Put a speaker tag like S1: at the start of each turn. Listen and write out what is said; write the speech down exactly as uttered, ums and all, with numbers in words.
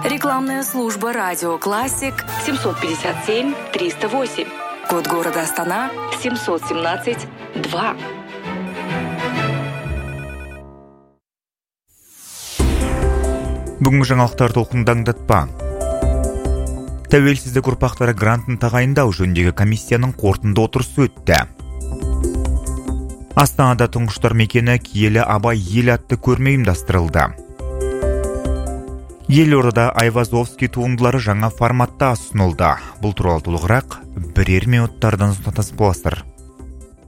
S1: Рекламная служба «Радио Классик» семьсот пятьдесят семь триста восемь. Код города Астана семьсот семнадцать два.
S2: Бүгінгі жаңалықтар толқынды аңдатпа. Тәуелсіздік ұрпақтары грантын тағайындау жөніндегі комиссияның қорытынды отырысы өтті. Астанада тұңғыштар мекені киелі Абай ел атты көрме ұйымдастырылды. Елордада Айвазовский туындылары жаңа форматта ұсынылды. Бұл туралы толығырақ бірер минуттардан соң тасып боласыздар.